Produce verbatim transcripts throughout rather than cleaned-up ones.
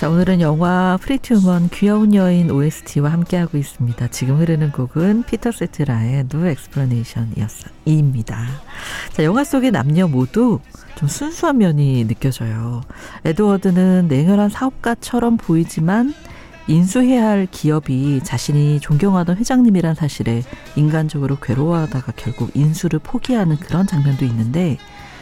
자, 오늘은 영화 프리티 우먼 귀여운 여인 오에스티와 함께하고 있습니다. 지금 흐르는 곡은 피터 세트라의 No Explanation입니다. 자, 영화 속의 남녀 모두 좀 순수한 면이 느껴져요. 에드워드는 냉혈한 사업가처럼 보이지만 인수해야 할 기업이 자신이 존경하던 회장님이란 사실에 인간적으로 괴로워하다가 결국 인수를 포기하는 그런 장면도 있는데,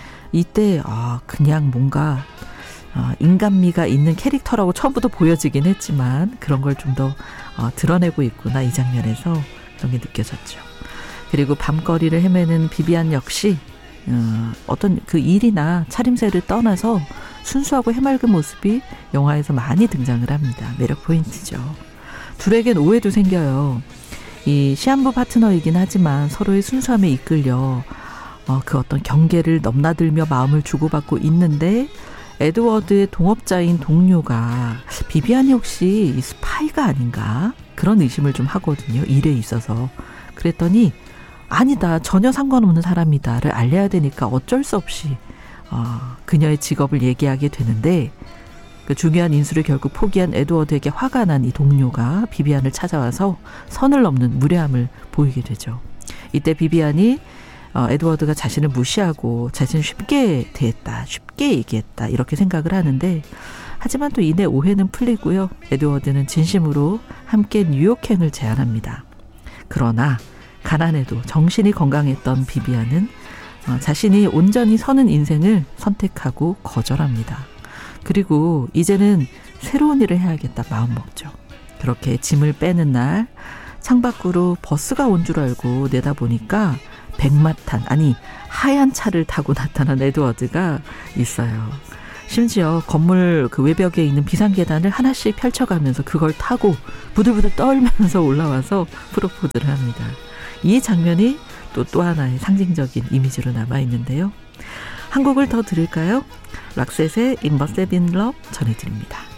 이때 아 그냥 뭔가 어, 인간미가 있는 캐릭터라고 처음부터 보여지긴 했지만 그런 걸 좀 더 어, 드러내고 있구나, 이 장면에서 그런 게 느껴졌죠. 그리고 밤거리를 헤매는 비비안 역시 어, 어떤 그 일이나 차림새를 떠나서 순수하고 해맑은 모습이 영화에서 많이 등장을 합니다. 매력 포인트죠. 둘에겐 오해도 생겨요. 이 시한부 파트너이긴 하지만 서로의 순수함에 이끌려 어, 그 어떤 경계를 넘나들며 마음을 주고받고 있는데, 에드워드의 동업자인 동료가 비비안이 혹시 이 스파이가 아닌가? 그런 의심을 좀 하거든요. 일에 있어서. 그랬더니 아니다, 전혀 상관없는 사람이다를 알려야 되니까 어쩔 수 없이 어, 그녀의 직업을 얘기하게 되는데, 그 중요한 인수를 결국 포기한 에드워드에게 화가 난 이 동료가 비비안을 찾아와서 선을 넘는 무례함을 보이게 되죠. 이때 비비안이 어, 에드워드가 자신을 무시하고 자신을 쉽게 대했다, 쉽게 얘기했다, 이렇게 생각을 하는데, 하지만 또 이내 오해는 풀리고요. 에드워드는 진심으로 함께 뉴욕행을 제안합니다. 그러나 가난해도 정신이 건강했던 비비안은 어, 자신이 온전히 서는 인생을 선택하고 거절합니다. 그리고 이제는 새로운 일을 해야겠다 마음먹죠. 그렇게 짐을 빼는 날, 창밖으로 버스가 온 줄 알고 내다보니까 백마탄, 아니 하얀 차를 타고 나타난 에드워드가 있어요. 심지어 건물 그 외벽에 있는 비상계단을 하나씩 펼쳐가면서 그걸 타고 부들부들 떨면서 올라와서 프로포즈를 합니다. 이 장면이 또 또 하나의 상징적인 이미지로 남아있는데요. 한 곡을 더 들을까요? 락셋의 In the Seven Love 전해드립니다.